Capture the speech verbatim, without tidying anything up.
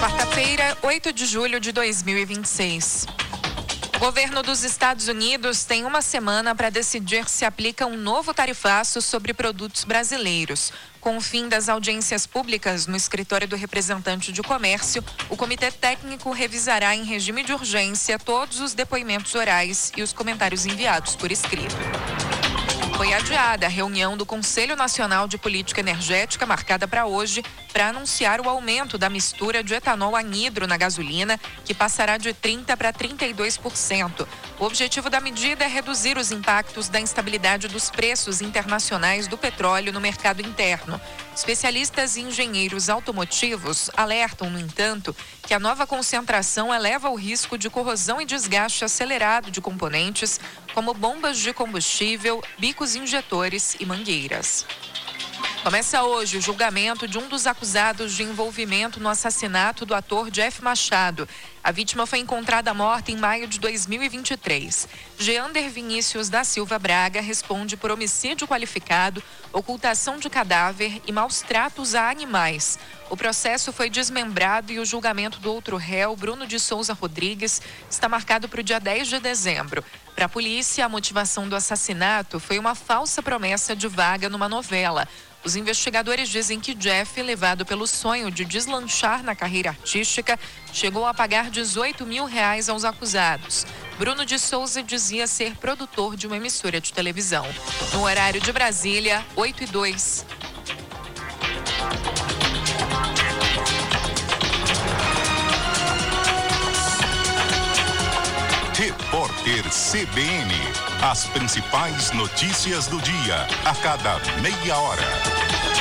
Quarta-feira, oito de julho de dois mil e vinte e seis. O governo dos Estados Unidos tem uma semana para decidir se aplica um novo tarifaço sobre produtos brasileiros. Com o fim das audiências públicas no escritório do representante de comércio, o comitê técnico revisará em regime de urgência todos os depoimentos orais e os comentários enviados por escrito. Foi adiada a reunião do Conselho Nacional de Política Energética, marcada para hoje, para anunciar o aumento da mistura de etanol anidro na gasolina, que passará de trinta por cento para trinta e dois por cento. O objetivo da medida é reduzir os impactos da instabilidade dos preços internacionais do petróleo no mercado interno. Especialistas e engenheiros automotivos alertam, no entanto, que a nova concentração eleva o risco de corrosão e desgaste acelerado de componentes, como bombas de combustível, bicos injetores e mangueiras. Começa hoje o julgamento de um dos acusados de envolvimento no assassinato do ator Jeff Machado. A vítima foi encontrada morta em maio de dois mil e vinte e três. Geander Vinícius da Silva Braga responde por homicídio qualificado, ocultação de cadáver e maus tratos a animais. O processo foi desmembrado e o julgamento do outro réu, Bruno de Souza Rodrigues, está marcado para o dia dez de dezembro. Para a polícia, a motivação do assassinato foi uma falsa promessa de vaga numa novela. Os investigadores dizem que Jeff, levado pelo sonho de deslanchar na carreira artística, chegou a pagar dezoito mil reais aos acusados. Bruno de Souza dizia ser produtor de uma emissora de televisão. No horário de Brasília, oito e dois. Repórter C B N. As principais notícias do dia, a cada meia hora.